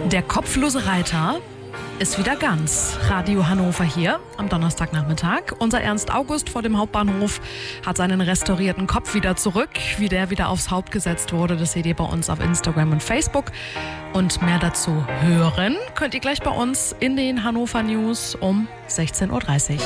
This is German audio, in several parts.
Der kopflose Reiter ist wieder ganz. Radio Hannover hier am Donnerstagnachmittag. Unser Ernst August vor dem Hauptbahnhof hat seinen restaurierten Kopf wieder zurück. Wie der wieder aufs Haupt gesetzt wurde, das seht ihr bei uns auf Instagram und Facebook. Und mehr dazu hören könnt ihr gleich bei uns in den Hannover News um 16.30 Uhr.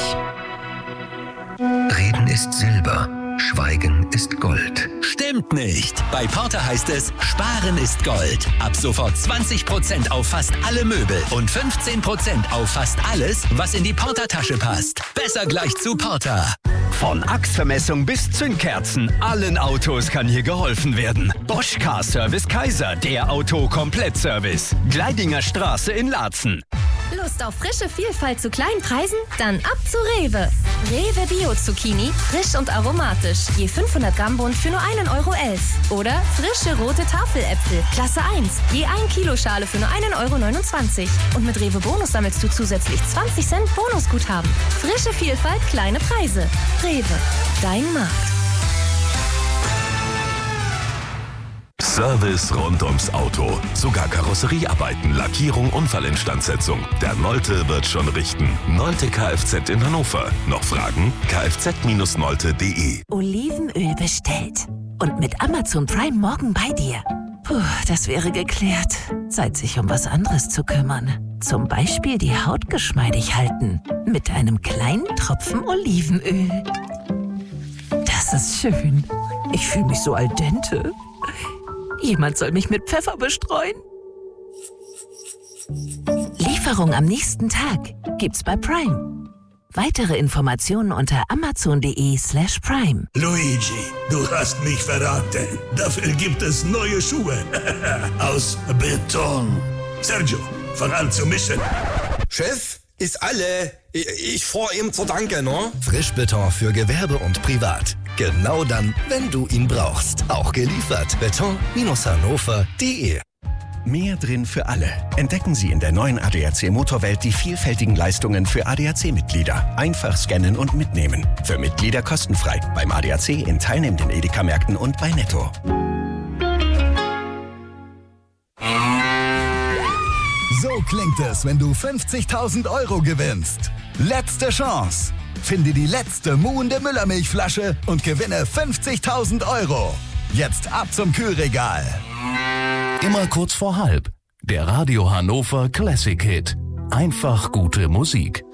Reden ist Silber, Schweigen ist Gold. Stimmt nicht. Bei Porter heißt es, Sparen ist Gold. Ab sofort 20% auf fast alle Möbel und 15% auf fast alles, was in die Porter-Tasche passt. Besser gleich zu Porter. Von Achsvermessung bis Zündkerzen, allen Autos kann hier geholfen werden. Bosch Car Service Kaiser, der Auto-Komplett-Service. Gleidinger Straße in Laatzen. Lust auf frische Vielfalt zu kleinen Preisen? Dann ab zu Rewe. Rewe Bio-Zucchini, frisch und aromatisch. Je 500 Gramm Bund für nur 1,11 €. Oder frische rote Tafeläpfel, Klasse 1. Je 1 Kilo Schale für nur 1,29 €. Und mit Rewe Bonus sammelst du zusätzlich 20 Cent Bonusguthaben. Frische Vielfalt, kleine Preise. Rewe, dein Markt. Service rund ums Auto. Sogar Karosseriearbeiten, Lackierung, Unfallinstandsetzung. Der Nolte wird schon richten. Nolte Kfz in Hannover. Noch Fragen? kfz-nolte.de. Olivenöl bestellt. Und mit Amazon Prime morgen bei dir. Puh, das wäre geklärt. Zeit, sich um was anderes zu kümmern. Zum Beispiel die Haut geschmeidig halten. Mit einem kleinen Tropfen Olivenöl. Das ist schön. Ich fühle mich so al dente. Jemand soll mich mit Pfeffer bestreuen. Lieferung am nächsten Tag gibt's bei Prime. Weitere Informationen unter amazon.de/prime. Luigi, du hast mich verraten. Dafür gibt es neue Schuhe. Aus Beton. Sergio, fang an zu mischen. Chef, ist alle. Ich fahr ihm zur Danke, ne? Frischbeton für Gewerbe und Privat. Genau dann, wenn du ihn brauchst. Auch geliefert. Beton-hannover.de. Mehr drin für alle. Entdecken Sie in der neuen ADAC Motorwelt die vielfältigen Leistungen für ADAC-Mitglieder. Einfach scannen und mitnehmen. Für Mitglieder kostenfrei. Beim ADAC in teilnehmenden Edeka-Märkten und bei Netto. So klingt es, wenn du 50.000 € gewinnst. Letzte Chance. Finde die letzte muhende Müllermilchflasche und gewinne 50.000 €. Jetzt ab zum Kühlregal. Immer kurz vor halb. Der Radio Hannover Classic Hit. Einfach gute Musik.